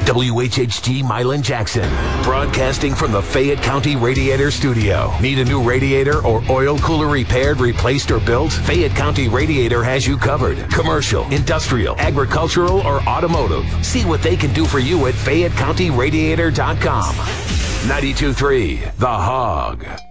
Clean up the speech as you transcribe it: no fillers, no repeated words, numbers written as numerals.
WHHG Milan Jackson, broadcasting from the Fayette County Radiator Studio. Need a new radiator or oil cooler repaired, replaced, or built? Fayette County Radiator has you covered. Commercial, industrial, agricultural, or automotive. See what they can do for you at FayetteCountyRadiator.com. 92.3 The Hog.